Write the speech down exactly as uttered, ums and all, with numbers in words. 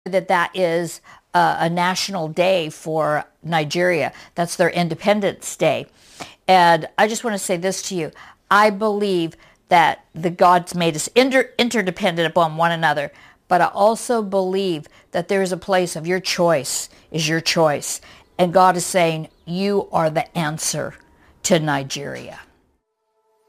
that that is uh, a national day for Nigeria. That's their Independence Day. And I just want to say this to you. I believe that the God's made us inter- interdependent upon one another, but I also believe that there is a place of your choice is your choice. And God is saying, you are the answer to Nigeria.